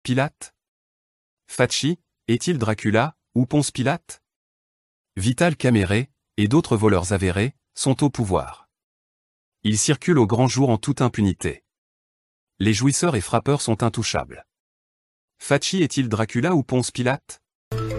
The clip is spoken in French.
Pilate? Facci, est-il Dracula, ou Ponce Pilate? Vital Caméré, et d'autres voleurs avérés, sont au pouvoir. Ils circulent au grand jour en toute impunité. Les jouisseurs et frappeurs sont intouchables. Facci est-il Dracula ou Ponce Pilate?